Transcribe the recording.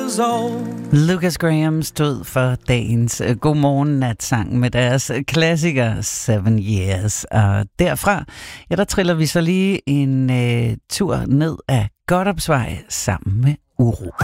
years old. Lucas Graham stod for dagens godmorgen-natsang med deres klassiker 7 Years. Og derfra, ja, der triller vi så lige en tur ned ad Godthåbsvej sammen med Uro.